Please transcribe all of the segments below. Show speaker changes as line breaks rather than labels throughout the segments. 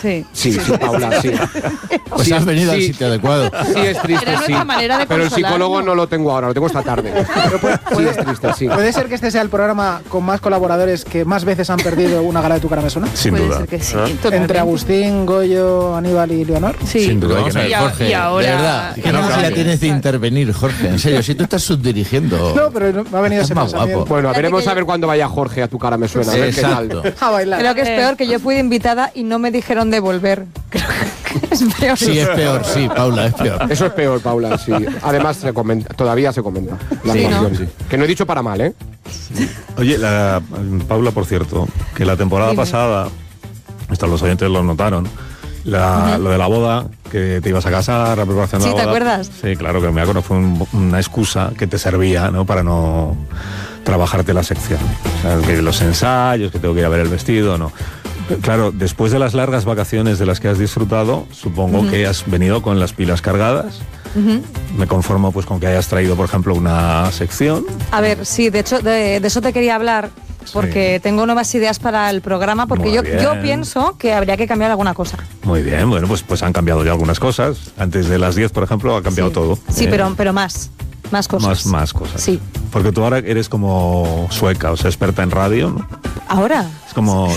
Sí, Paula, sí.
Pues has venido al sitio adecuado.
Sí, es triste,
Era nuestra manera de
pero el psicólogo
consolarnos.
no lo tengo ahora, lo tengo esta tarde. Sí, es triste, sí.
¿Puede ser que este sea el programa con más colaboradores que más veces han perdido una gala de Tu cara me suena?
Sin
Puede
duda.
ser que sí,
¿Ah?
totalmente.
Entre Agustín, Goyo, Aníbal y Leonor.
Sí.
Sin duda.
Vamos a ver,
Y
Jorge,
ahora-
de verdad,
y
¿qué
ahora-
necesidad tienes de intervenir, Jorge? En serio, si tú estás subdirigiendo.
No, pero me ha venido
Estás
ese
más
pensamiento.
guapo.
Bueno,
Fíjate
veremos
que
a ver cuándo vaya Jorge a Tu cara me suena. A ver qué
Exacto.
tal.
A bailar.
Creo que es peor que yo fui de invitada y no me dijeron de volver. Creo que es peor.
Sí, es peor, sí, Paula, es peor.
Eso es peor, Paula, sí. Además, todavía se comenta. La
Sí,
actuación.
¿no? Sí.
Que no he dicho para mal, ¿eh?
Oye, Paula, por cierto, que la temporada pasada, esto los oyentes lo notaron, lo de la boda, que te ibas a casar, la preparación de
Sí,
la
¿te
boda.
acuerdas?
Sí, claro, que me acuerdo, fue una excusa que te servía, ¿no? Para no trabajarte la sección. O sea, que los ensayos, que tengo que ir a ver el vestido, no. Claro, después de las largas vacaciones de las que has disfrutado, supongo que has venido con las pilas cargadas. Me conformo pues con que hayas traído, por ejemplo, una sección.
A ver, sí, de hecho, de eso te quería hablar, porque tengo nuevas ideas para el programa, porque
Muy
yo
bien.
pienso que habría que cambiar alguna cosa.
Muy bien, bueno, pues han cambiado ya algunas cosas. Antes de las 10, por ejemplo, ha cambiado
Sí.
todo.
Sí, pero más cosas.
Más cosas.
Sí.
Porque tú ahora eres como sueca, o sea, experta en radio, ¿no?
¿Ahora?
Es como...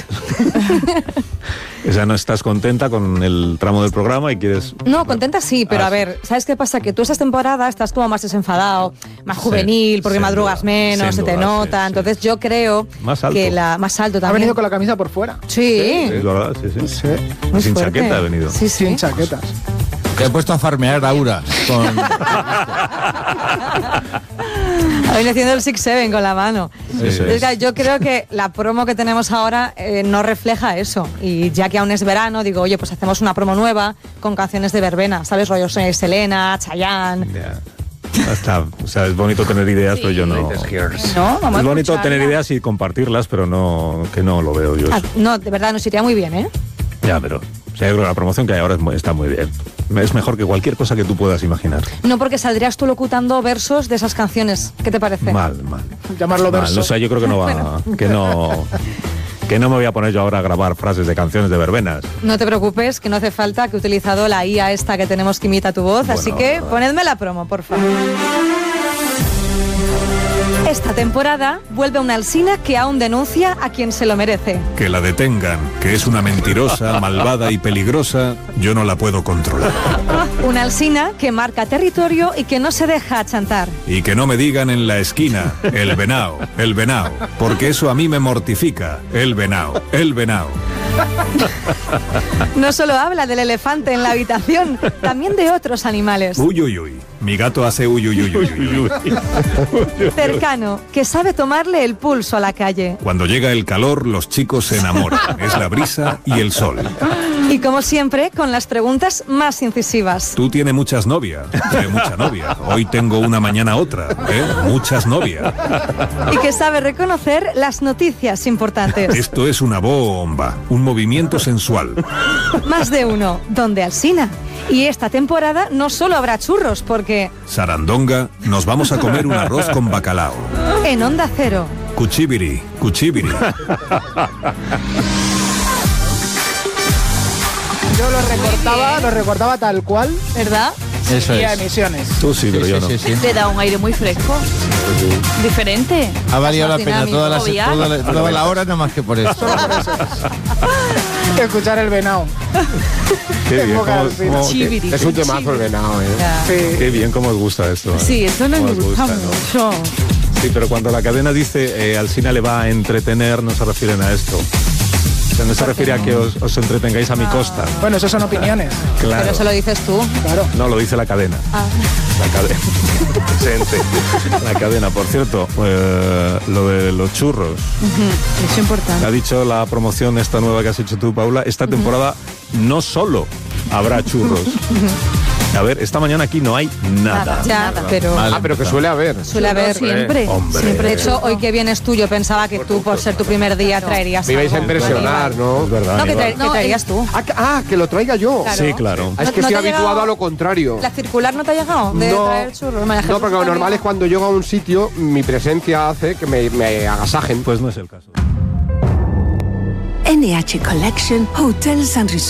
O sea, no estás contenta con el tramo del programa y quieres...
No, contenta sí, pero
Ah,
a ver, ¿sabes qué pasa? Que tú estas temporadas estás como más desenfadado, más
Sí,
juvenil, porque
sin
madrugas
duda,
menos,
sin
se te
duda,
nota.
sí, sí.
Entonces yo creo
Más alto.
que más alto
Ha
también.
venido con la camisa por fuera.
Sí,
Es verdad, sí, sí.
Sí.
muy
Sin
fuerte.
chaqueta ha venido.
Sí, sí.
Sin chaquetas.
Te he puesto a farmear a Aura con...
Ha venido haciendo el 6-7 con la mano.
Eso
Es
es.
que yo creo que la promo que tenemos ahora no refleja eso. Y ya que aún es verano, digo, oye, pues hacemos una promo nueva con canciones de verbena, ¿sabes? Rollo Selena, Chayanne.
Ya. O sea, es bonito tener ideas, pero yo no...
No, vamos
Es
a
bonito
escucharla.
tener ideas y compartirlas, pero no, que no lo veo yo.
Ah, no, de verdad, nos iría muy bien, ¿eh?
Ya, pero o sea, yo creo que la promoción que hay ahora está muy bien. Es mejor que cualquier cosa que tú puedas imaginar.
No, porque saldrías tú locutando versos de esas canciones. ¿Qué te parece?
Mal.
Llamarlo
Mal.
verso.
O sea, yo creo que no va... Que no me voy a poner yo ahora a grabar frases de canciones de verbenas.
No te preocupes, que no hace falta, que he utilizado la IA esta que tenemos que imita tu voz,
Bueno,
así que ponedme la promo, por favor. Esta temporada vuelve una Alsina que aún denuncia a quien se lo merece.
Que la detengan, que es una mentirosa, malvada y peligrosa, yo no la puedo controlar.
Una Alsina que marca territorio y que no se deja achantar.
Y que no me digan en la esquina, el venao, porque eso a mí me mortifica, el venao.
No solo habla del elefante en la habitación, también de otros animales.
Uy, uy, uy, mi gato hace uy, uy, uy, uy, uy, uy.
Cercano, que sabe tomarle el pulso a la calle.
Cuando llega el calor, los chicos se enamoran, es la brisa y el sol.
Y como siempre, con las preguntas más incisivas.
Tú tienes muchas novias, mucha novia. Hoy tengo una, mañana otra, muchas novias.
Y que sabe reconocer las noticias importantes.
Esto es una bomba, un movimiento sensual.
Más de uno, donde Alsina. Y esta temporada no solo habrá churros, porque
Sarandonga, nos vamos a comer un arroz con bacalao.
en Onda Cero.
Cuchibiri.
Yo lo recortaba tal cual
¿Verdad?
Eso
y a
es.
emisiones.
Tú sí, pero yo no.
Sí.
Le da un aire muy fresco. Diferente.
Ha valido la
Más
pena
dinámico,
toda la hora, no más que por eso.
Escuchar el venao.
Qué bien,
Época Alsina.
Chibiri.
Es un temazo el venado, ¿eh?
Sí.
qué bien cómo os gusta esto.
Sí, eso nos
Cómo os
gusta
¿no?
mucho.
Sí, pero cuando la cadena dice Alsina le va a entretener, no se refieren a esto. O sea, no se refiere a que os entretengáis a mi costa.
Bueno, eso son opiniones.
Claro.
Pero eso lo dices tú.
Claro.
No, lo dice la cadena. La cadena. Presente. La cadena. Por cierto, lo de los churros.
Eso es importante.
Ha dicho la promoción esta nueva que has hecho tú, Paula. Esta temporada no solo habrá churros. A ver, esta mañana aquí no hay nada.
Ya, pero
Mal.
Ah, pero que suele haber.
suele haber.
Siempre.
Hombre.
Siempre. De hecho, hoy que vienes tú, yo pensaba que tú, por ser tu primer día, traerías
Me ibais a
algo.
impresionar, ¿no?
Es verdad.
No, que,
Aníbal.
que traerías tú.
Que lo traiga yo.
Claro.
Sí, claro.
Es
¿No-
que
no
estoy
te ha
habituado
llegado
a lo contrario.
¿La circular no te ha llegado de traer churros?
No, porque lo normal es cuando llego a un sitio, mi presencia hace que me agasajen.
Pues no es el caso.
NH Collection Hotels and Resorts.